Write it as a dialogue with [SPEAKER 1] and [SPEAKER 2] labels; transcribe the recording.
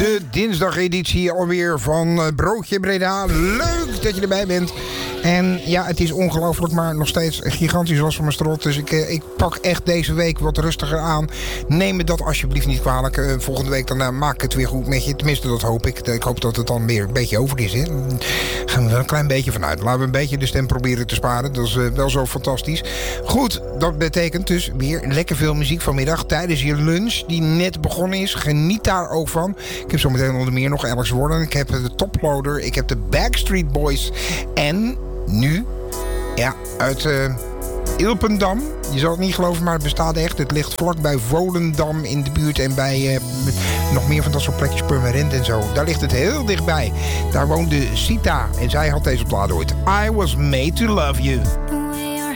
[SPEAKER 1] De dinsdageditie alweer van Broodje Breda. Leuk dat je erbij bent. En ja, het is ongelooflijk, maar nog steeds gigantisch last van mijn strot. Dus ik pak echt deze week wat rustiger aan. Neem me dat alsjeblieft niet kwalijk. Volgende week dan maak ik het weer goed met je. Tenminste, dat hoop ik. Ik hoop dat het dan weer een beetje over is. Hè? Daar gaan we wel een klein beetje vanuit. Laten we een beetje de stem proberen te sparen. Dat is wel zo fantastisch. Goed, dat betekent dus weer lekker veel muziek vanmiddag tijdens je lunch die net begonnen is. Geniet daar ook van. Ik heb zometeen onder meer nog Alex Warren. Ik heb de Toploader. Ik heb de Backstreet Boys. En nu, ja, uit Ilpendam. Je zal het niet geloven, maar het bestaat echt. Het ligt vlakbij Volendam in de buurt. En bij nog meer van dat soort plekjes, Purmerend en zo. Daar ligt het heel dichtbij. Daar woonde Sita. En zij had deze plaat ooit. I Was Made To Love You.